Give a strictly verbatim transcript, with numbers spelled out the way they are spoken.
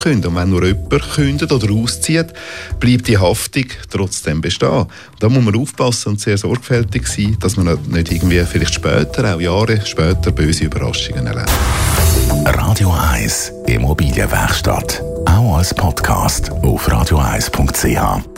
Und wenn nur jemand kündet oder auszieht, bleibt die Haftung trotzdem bestehen. Da muss man aufpassen und sehr sorgfältig sein, dass man nicht irgendwie vielleicht später, auch Jahre später, böse Überraschungen erlebt. Radio eins Immobilienwerkstatt. Auch als Podcast auf radio eins punkt c h.